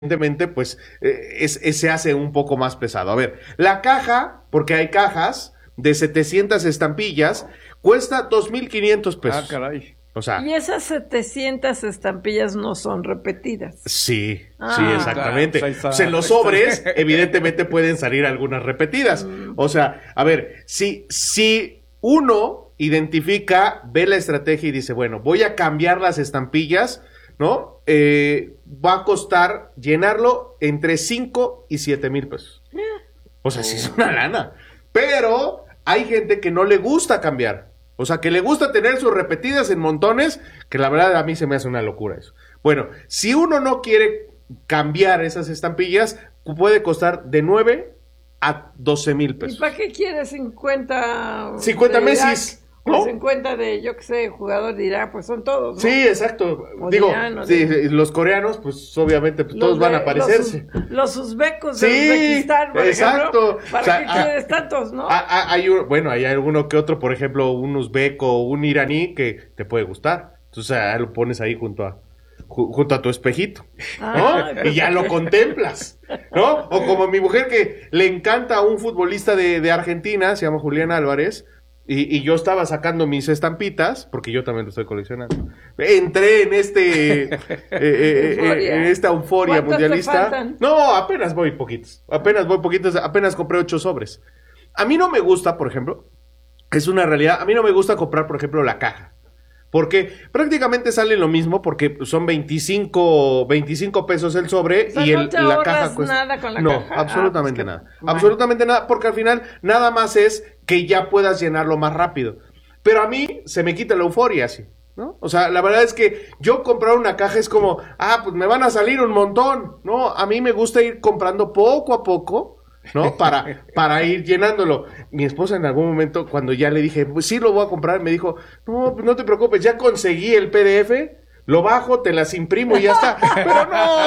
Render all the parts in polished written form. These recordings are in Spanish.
evidentemente, pues se hace un poco más pesado. A ver, la caja, porque hay cajas de 700 estampillas, cuesta 2,500 pesos. Ah, caray. O sea, y esas 700 estampillas no son repetidas. sí, Ah, sí, exactamente. claro, pues Pues en los sobres, evidentemente, pueden salir algunas repetidas. O sea, a ver, si uno identifica, ve la estrategia y dice, bueno, voy a cambiar las estampillas, ¿no? Va a costar llenarlo entre 5 y 7,000 pesos. O sea, sí es una lana. Pero hay gente que no le gusta cambiar. O sea, que le gusta tener sus repetidas en montones, que la verdad a mí se me hace una locura eso. Bueno, si uno no quiere cambiar esas estampillas, puede costar de 9 a 12,000 ¿Y pesos. para qué quieres 50? 50 de Messis, Irak? ¿no? O 50 de, yo qué sé, jugador de Irak, pues son todos, ¿no? Sí, exacto. O Digo, Diana, sí, los coreanos, pues obviamente pues, todos van a parecerse. Los uzbecos Sí, de Uzbekistán, por exacto. ejemplo. ¿Para O sea, qué quieres tantos, no? Hay alguno que otro, por ejemplo, un uzbeco o un iraní que te puede gustar. Entonces lo pones ahí junto a tu espejito, ¿no? Ah, Y ya lo contemplas, ¿no? O como mi mujer que le encanta a un futbolista de Argentina, se llama Julián Álvarez, y yo estaba sacando mis estampitas, porque yo también lo estoy coleccionando. Entré en Euforia. en esta euforia ¿Cuántos te mundialista. faltan? No, apenas voy poquitos, apenas compré 8 sobres. A mí no me gusta, por ejemplo, es una realidad, a mí no me gusta comprar, por ejemplo, la caja. Porque prácticamente sale lo mismo, porque son 25 pesos el sobre, O sea, y no te la ahorras caja cuesta... nada con la no, caja. absolutamente Ah, pues nada. que- bueno. Absolutamente nada, porque al final nada más es que ya puedas llenarlo más rápido. Pero a mí se me quita la euforia así, ¿no? O sea, la verdad es que yo comprar una caja es como, pues me van a salir un montón, ¿no? A mí me gusta ir comprando poco a poco, ¿no? Para ir llenándolo. Mi esposa en algún momento, cuando ya le dije, pues sí lo voy a comprar, me dijo, no, pues no te preocupes, ya conseguí el PDF, lo bajo, te las imprimo y ya está. Pero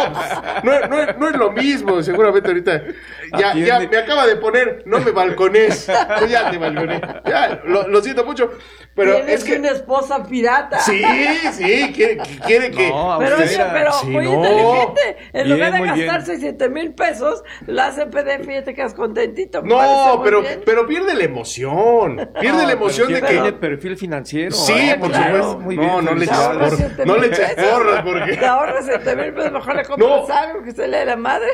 no es lo mismo, seguramente ahorita. Ya me acaba de poner, no me balcones. Pues ya te balconé. Ya, lo siento mucho. Pero Tienes es que. una esposa pirata. Sí, quiere que. No, Pero, austera. pero Sí, muy no. inteligente. En Bien, lugar de muy bien. gastarse 7,000 pesos, la hace PDF y ya te quedas contentito. Me No, parece muy bien. pero pierde la emoción. Pierde la emoción de que. Tiene perfil financiero. Sí, por claro. supuesto. Muy bien, No le felicidades. eches no le eches porras porque. Te ahorras 7,000 pesos, mejor le compras No. algo que se lee la madre.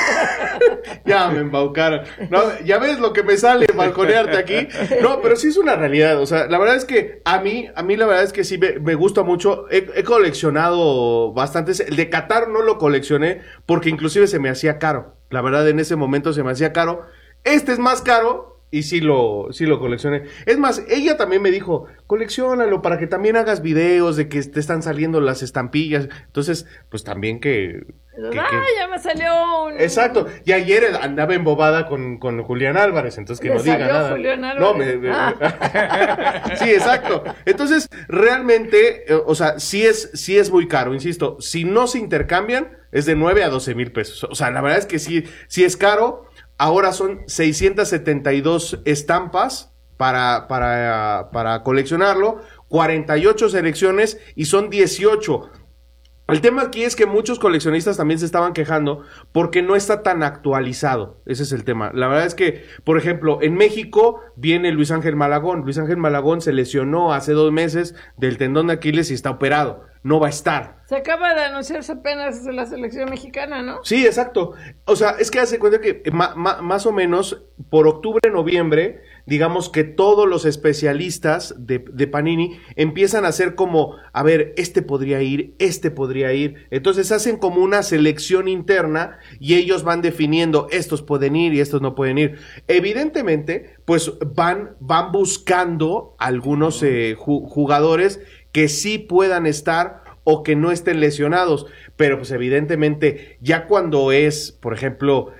Ya me embaucaron. No, ya ves lo que me sale balconearte aquí. No, pero sí es una realidad. O sea, la verdad es que a mí la verdad es que sí me gusta mucho. He coleccionado bastantes. El de Qatar no lo coleccioné porque inclusive se me hacía caro. La verdad, en ese momento se me hacía caro. Este es más caro. Y sí lo coleccioné. Es más, ella también me dijo, colecciónalo para que también hagas videos de que te están saliendo las estampillas. Entonces, pues también que Ya me salió un... exacto, y ayer andaba embobada con Julián Álvarez, entonces que ¿Le no diga salió nada. Julián No, Álvarez? sí, exacto. Entonces, realmente, o sea, sí es muy caro, insisto, si no se intercambian, es de 9 a 12,000 pesos. O sea, la verdad es que sí es caro. Ahora son 672 estampas para coleccionarlo, 48 selecciones y son 18. El tema aquí es que muchos coleccionistas también se estaban quejando porque no está tan actualizado. Ese es el tema. La verdad es que, por ejemplo, en México viene Luis Ángel Malagón. Luis Ángel Malagón se lesionó hace 2 meses del tendón de Aquiles y está operado. No va a estar. Se acaba de anunciarse apenas la selección mexicana, ¿no? Sí, exacto. O sea, es que hace cuenta que más o menos por octubre, noviembre, digamos que todos los especialistas de Panini empiezan a hacer como, a ver, este podría ir. Entonces hacen como una selección interna y ellos van definiendo, estos pueden ir y estos no pueden ir. Evidentemente, pues van buscando algunos jugadores que sí puedan estar o que no estén lesionados, pero pues evidentemente ya cuando es, por ejemplo,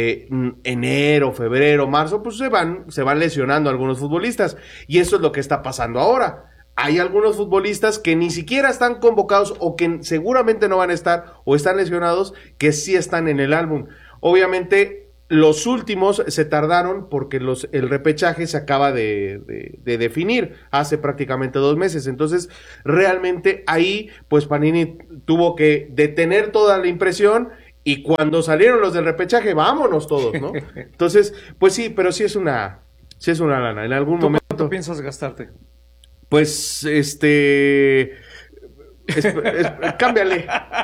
enero, febrero, marzo, pues se van lesionando algunos futbolistas y eso es lo que está pasando ahora. Hay algunos futbolistas que ni siquiera están convocados o que seguramente no van a estar o están lesionados que sí están en el álbum. Obviamente los últimos se tardaron porque el repechaje se acaba de definir hace prácticamente 2 meses. Entonces, realmente ahí, pues Panini tuvo que detener toda la impresión y cuando salieron los del repechaje, vámonos todos, ¿no? Entonces, pues sí, pero sí es una lana. En algún momento. ¿Cuánto piensas gastarte? Pues, cámbiale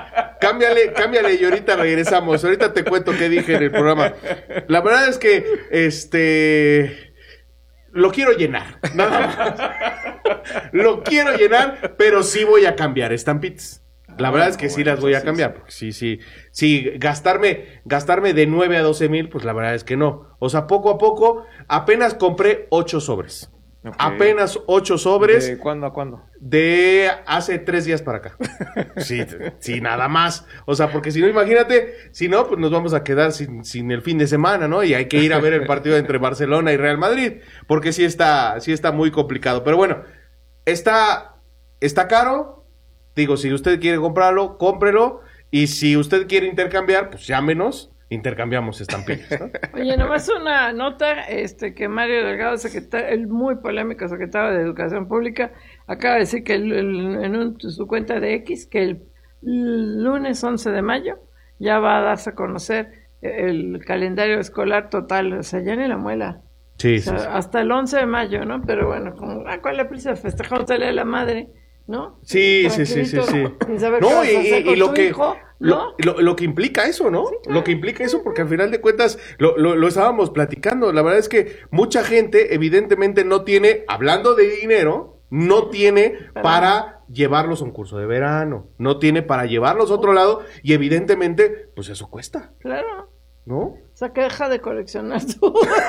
y ahorita regresamos. Ahorita te cuento qué dije en el programa. La verdad es que, lo quiero llenar, nada más. Lo quiero llenar, pero sí voy a cambiar estampitas. La verdad es que sí las voy a cambiar, porque sí, gastarme de 9 a 12 mil, pues la verdad es que no. O sea, poco a poco, apenas compré 8 sobres. Okay. Apenas 8 sobres. ¿De cuándo a cuándo? De hace 3 días para acá. Sí, nada más. O sea, porque si no, imagínate, si no, pues nos vamos a quedar sin el fin de semana, ¿no? Y hay que ir a ver el partido entre Barcelona y Real Madrid, porque sí está muy complicado. Pero bueno, está caro. Digo, si usted quiere comprarlo, cómprelo. Y si usted quiere intercambiar, pues llámenos. Intercambiamos estampillas, ¿no? Oye, nomás una nota, que Mario Delgado, el muy polémico secretario de Educación Pública, acaba de decir que en su cuenta de X, que el lunes 11 de mayo ya va a darse a conocer el calendario escolar total, o sea, ya ni la muela. Sí, o sea, sí. Hasta el 11 de mayo, ¿no? Pero bueno, ¿cuál es la prisa? Festejamos a la madre, ¿no? Sí. No, y lo que... hijo, ¿no? Lo que implica eso, ¿no? Sí, claro. Lo que implica eso, porque al final de cuentas lo estábamos platicando. La verdad es que mucha gente evidentemente no tiene, hablando de dinero, no tiene para llevarlos a un curso de verano, no tiene para llevarlos a otro lado y evidentemente, pues eso cuesta. Claro. ¿No? O sea, que deja de coleccionar tú.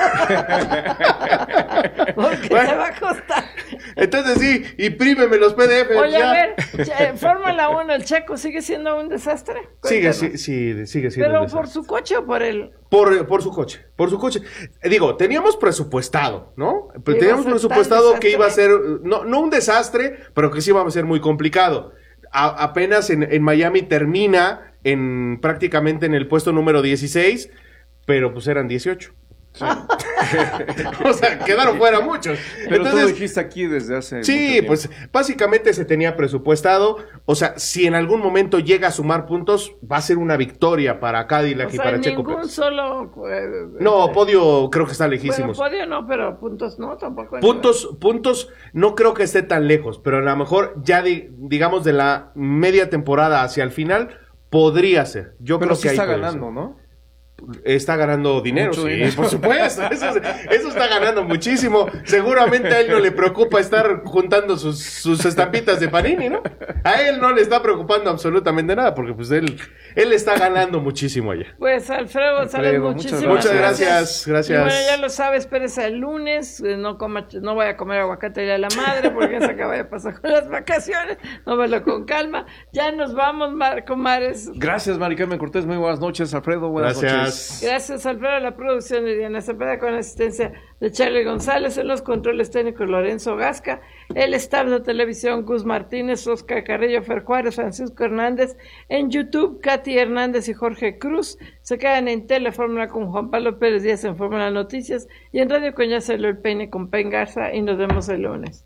Porque bueno, te va a costar. Entonces sí, imprímeme los PDF. Oye, ya. a ver, Fórmula 1, el Checo, ¿sigue siendo un desastre? Sigue siendo ¿Pero un desastre. por su coche o por él? Por su coche. Digo, teníamos presupuestado, ¿no? Iba Teníamos a ser presupuestado tan que iba a ser, no un desastre, pero que sí iba a ser muy complicado. Apenas en Miami termina prácticamente en el puesto número 16, pero pues eran 18. Sí. O sea, quedaron fuera muchos. Pero entonces, tú lo dijiste aquí desde hace sí, pues básicamente se tenía presupuestado. O sea, si en algún momento llega a sumar puntos, va a ser una victoria para Cadillac y para Checo Pérez. Solo... no, podio creo que está lejísimos. Bueno, podio no, pero puntos no, tampoco. Puntos no creo que esté tan lejos, pero a lo mejor ya digamos de la media temporada hacia el final podría ser. Yo pero creo sí que está ahí ganando, ¿no? Está ganando dinero, mucho sí, dinero. Por supuesto, eso está ganando muchísimo. Seguramente a él no le preocupa estar juntando sus estampitas de Panini, ¿no? A él no le está preocupando absolutamente nada, porque pues él está ganando muchísimo allá. Pues Alfredo González, muchísimas gracias. Y bueno, ya lo sabes, espérese el lunes, no voy a comer aguacate ya la madre, porque se acaba de pasar con las vacaciones, tómalo con calma. Ya nos vamos, Marco Mares. Gracias, Mari Carmen Cortés, muy buenas noches, Alfredo, buenas noches. Gracias, Alfredo, la producción de Diana Cepeda con asistencia de Charlie González, en los controles técnicos Lorenzo Gasca, el staff de televisión Gus Martínez, Oscar Carrillo, Fer Juárez, Francisco Hernández, en YouTube Katy Hernández y Jorge Cruz. Se quedan en Telefórmula con Juan Pablo Pérez Díaz en Fórmula Noticias y en Radio Coñacelo el Peine con Pen Garza y nos vemos el lunes.